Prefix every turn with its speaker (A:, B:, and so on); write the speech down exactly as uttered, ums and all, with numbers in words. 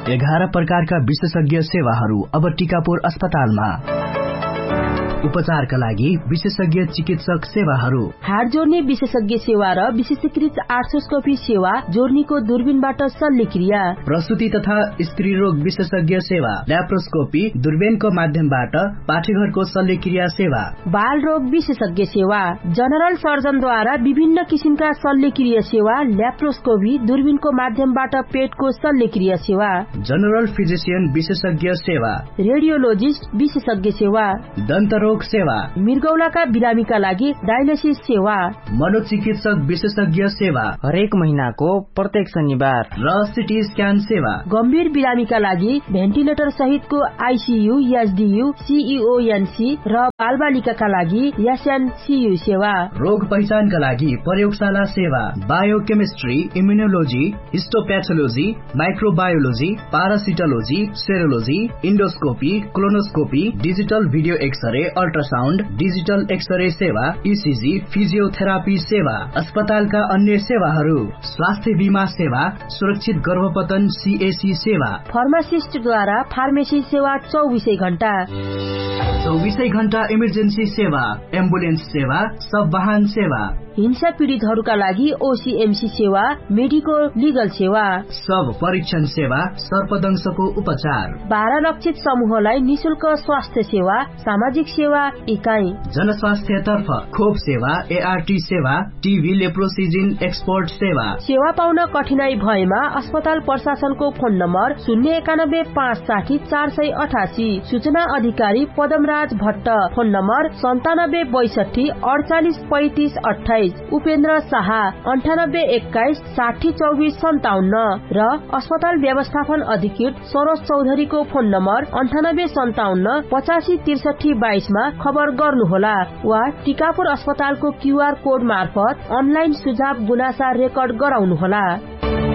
A: एघार प्रकारका विशेषज्ञ सेवाहरू अब टिकापुर अस्पतालमा। उपचारका लागि विशेषज्ञ चिकित्सक सेवाहरू,
B: हाड जोड्ने विशेषज्ञ सेवा र विशेषीकृत आर्थ्रोस्कोपी सेवा, जोर्नीको दूरबीनबाट शल्यक्रिया,
A: प्रसूति तथा स्त्री रोग विशेषज्ञ सेवा, ल्याप्रोस्कोपी, दूरबीनको माध्यमबाट पाठेघरको शल्यक्रिया सेवा,
B: बाल रोग विशेषज्ञ सेवा, जनरल सर्जनद्वारा विभिन्न किसिमका शल्यक्रिया सेवा, ल्याप्रोस्कोपी, दूरबीनको माध्यमबाट पेटको शल्यक्रिया सेवा,
A: जनरल फिजिशियन विशेषज्ञ सेवा,
B: रेडियोलोजिस्ट विशेषज्ञ सेवा,
A: दन्त रोग सेवा,
B: मृगौलाका बिरामीका लागि डायलिसिस सेवा,
A: मनोचिकित्सक विशेषज्ञ सेवा
C: हरेक महिनाको प्रत्येक शनिबार,
A: र सिटी स्क्यान सेवा,
B: गम्भीर बिरामीका लागि भेन्टिलेटर सहितको आईसीयू, एसडीयू, सीईओएनसी र बालबालिकाका लागि एसएनसीयू सेवा,
A: रोग पहिचानका लागि प्रयोगशाला सेवा, biochemistry, immunology, हिस्टोप्याथोलोजी, microbiology, पारासिटोलोजी, सेरोलोजी, endoscopy, colonoscopy, digital video x-ray, ultrasound, digital x-ray सेवा, ईसीजी, फिजियोथेरापी सेवा, अस्पतालका अन्य सेवाहरू, स्वास्थ्य बीमा सेवा, सुरक्षित गर्भपतन सीएसी सेवा,
B: फार्मासिस्टद्वारा फार्मेसी सेवा चौबीसै घण्टा,
A: चौबीसै घण्टा इमर्जेन्सी सेवा, एम्बुलेन्स सेवा, सब वाहन सेवा,
B: हिंसा पीडितहरूका लागि ओसीएमसी सेवा, मेडिको लिगल सेवा,
A: सब परीक्षण सेवा, सर्पदंशको उपचार,
B: बाह्र लक्षित समूहलाई निशुल्क स्वास्थ्य सेवा, सामाजिक सेवा इकाइ,
A: जनस्वास्थ्य तर्फ खोप सेवा, एआरटी सेवा, टीबी लेप्रोसिजिन एक्सपोर्ट सेवा।
B: सेवा पाउन कठिनाई भएमा अस्पताल प्रशासनको फोन नम्बर शून्य एकानब्बे पाँच साठी चार सय अठासी, सूचना अधिकारी पदमराज भट्ट, फोन नम्बर सन्तानब्बे बैसठी अडचालिस पैंतिस अठाइस, उपेन्द्र शाह अन्ठानब्बे एक्काइस साठी चौबिस सन्ताउन्न र अस्पताल व्यवस्थापन अधिकृत सरोज चौधरीको फोन नम्बर अन्ठानब्बे सन्ताउन्न पचासी त्रिसठी बाइसमा खबर गर्नुहोला वा टिकापुर अस्पतालको क्यूआर कोड मार्फत अनलाइन सुझाव गुनासा रेकर्ड गराउनुहोला।